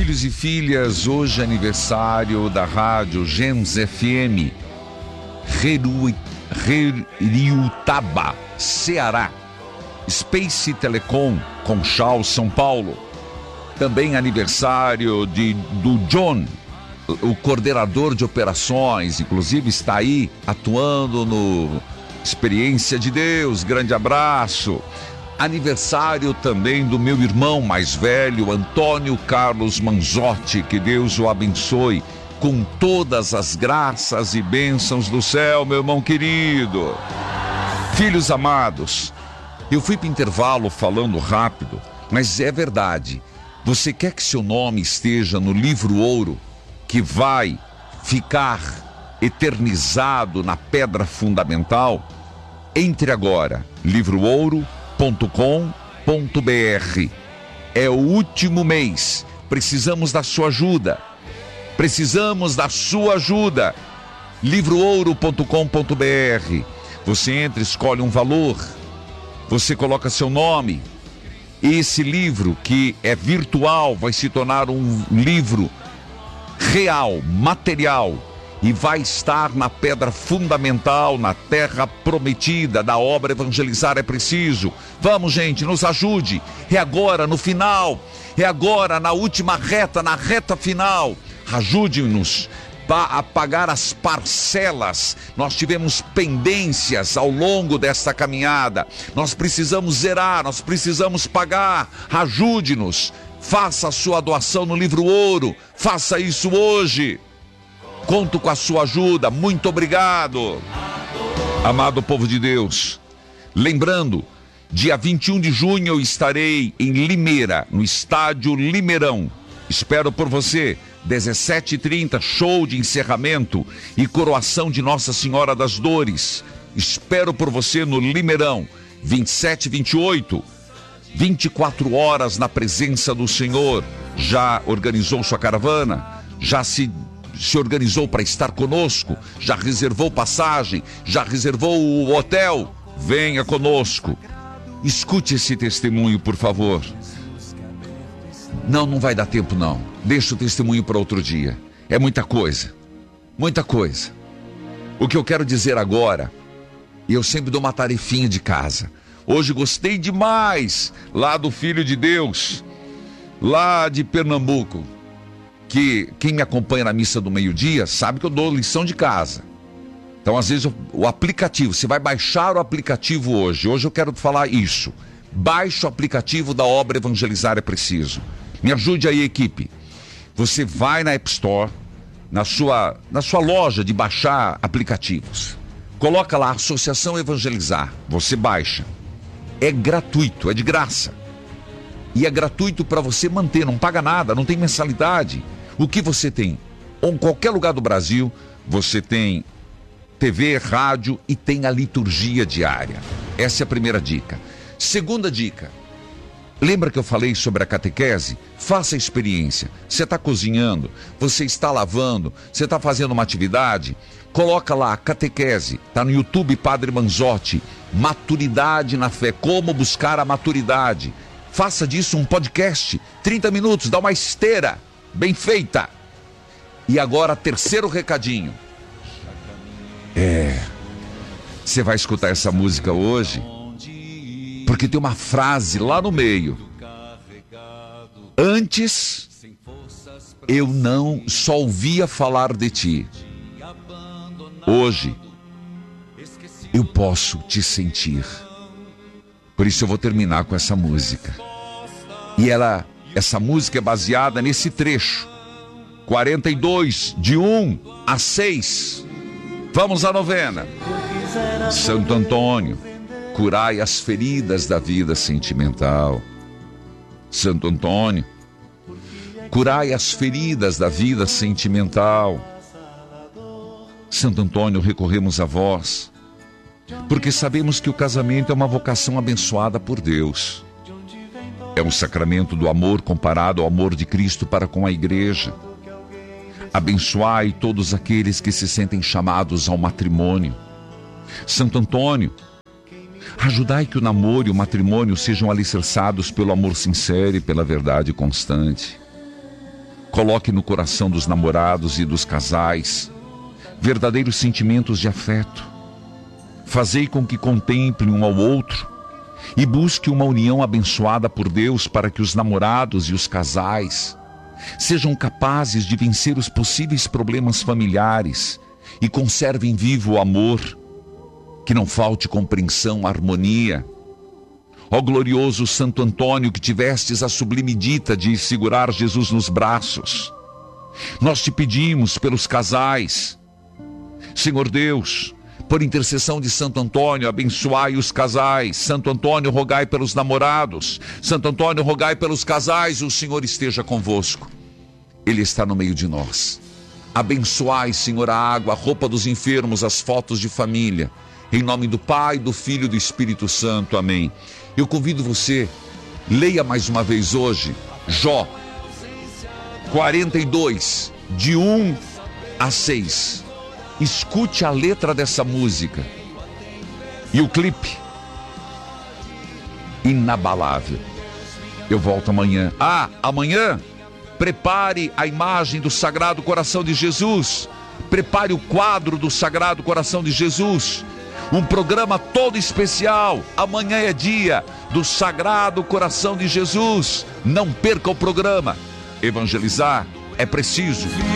Filhos e filhas, hoje é aniversário da rádio Gens FM, Heriutaba, Ceará. Space Telecom, Conchal, São Paulo. Também aniversário do John, o coordenador de operações, inclusive está aí atuando no Experiência de Deus. Grande abraço. Aniversário também do meu irmão mais velho, Antônio Carlos Manzotti, que Deus o abençoe com todas as graças e bênçãos do céu, meu irmão querido. Filhos amados, eu fui para o intervalo falando rápido, mas é verdade. Você quer que seu nome esteja no livro ouro, que vai ficar eternizado na pedra fundamental? Entre agora, livroOuro.com.br. É o último mês. Precisamos da sua ajuda. livroOuro.com.br. Você entra, escolhe um valor, você coloca seu nome. Esse livro, que é virtual, vai se tornar um livro real, material, e vai estar na pedra fundamental, na terra prometida da obra Evangelizar é Preciso. Vamos, gente, nos ajude. É agora, no final. É agora, na última reta, na reta final. Ajude-nos a pagar as parcelas. Nós tivemos pendências ao longo desta caminhada. Nós precisamos zerar, nós precisamos pagar. Ajude-nos. Faça a sua doação no livro Ouro. Faça isso hoje. Conto com a sua ajuda. Muito obrigado. Amado povo de Deus, lembrando, dia 21 de junho eu estarei em Limeira, no estádio Limeirão. Espero por você. 17h30, show de encerramento e coroação de Nossa Senhora das Dores. Espero por você no Limeirão. 27 e 28, 24 horas na presença do Senhor. Já organizou sua caravana? Já se organizou para estar conosco? Já reservou passagem? Já reservou o hotel? Venha conosco. Escute esse testemunho, por favor. Não vai dar tempo não. Deixa o testemunho para outro dia. É muita coisa. Muita coisa. O que eu quero dizer agora, e eu sempre dou uma tarefinha de casa. Hoje gostei demais lá do Filho de Deus, lá de Pernambuco, que quem me acompanha na missa do meio-dia sabe que eu dou lição de casa. Então, às vezes, o aplicativo, você vai baixar o aplicativo hoje. Hoje eu quero falar isso. Baixe o aplicativo da obra Evangelizar é Preciso. Me ajude aí, equipe. Você vai na App Store, na sua loja de baixar aplicativos. Coloca lá, Associação Evangelizar. Você baixa. É gratuito, é de graça. E é gratuito para você manter, não paga nada, não tem mensalidade. O que você tem? Em qualquer lugar do Brasil, você tem TV, rádio e tem a liturgia diária. Essa é a primeira dica. Segunda dica. Lembra que eu falei sobre a catequese? Faça a experiência. Você está cozinhando, você está lavando, você está fazendo uma atividade, coloca lá a catequese. Está no YouTube, Padre Manzotti. Maturidade na fé. Como buscar a maturidade. Faça disso um podcast. 30 minutos, dá uma esteira. Bem feita. E agora, terceiro recadinho. Você vai escutar essa música hoje, porque tem uma frase lá no meio. Antes, eu não só ouvia falar de ti. Hoje, eu posso te sentir. Por isso eu vou terminar com essa música. E essa música é baseada nesse trecho. 42, de 1 a 6. Vamos à novena. Santo Antônio, curai as feridas da vida sentimental. Santo Antônio, curai as feridas da vida sentimental. Santo Antônio, recorremos a vós, porque sabemos que o casamento é uma vocação abençoada por Deus. É um sacramento do amor comparado ao amor de Cristo para com a igreja. Abençoai todos aqueles que se sentem chamados ao matrimônio. Santo Antônio, ajudai que o namoro e o matrimônio sejam alicerçados pelo amor sincero e pela verdade constante. Coloque no coração dos namorados e dos casais verdadeiros sentimentos de afeto. Fazei com que contemplem um ao outro e busque uma união abençoada por Deus para que os namorados e os casais sejam capazes de vencer os possíveis problemas familiares e conservem vivo o amor, que não falte compreensão, harmonia. Ó glorioso Santo Antônio, que tivestes a sublime dita de segurar Jesus nos braços, nós te pedimos pelos casais. Senhor Deus, por intercessão de Santo Antônio, abençoai os casais. Santo Antônio, rogai pelos namorados. Santo Antônio, rogai pelos casais. O Senhor esteja convosco. Ele está no meio de nós. Abençoai, Senhor, a água, a roupa dos enfermos, as fotos de família. Em nome do Pai, do Filho e do Espírito Santo. Amém. Eu convido você, leia mais uma vez hoje, Jó 42, de 1 a 6. Escute a letra dessa música. E o clipe, inabalável. Eu volto amanhã. Amanhã, prepare a imagem do Sagrado Coração de Jesus. Prepare o quadro do Sagrado Coração de Jesus. Um programa todo especial. Amanhã é dia do Sagrado Coração de Jesus. Não perca o programa. Evangelizar é preciso.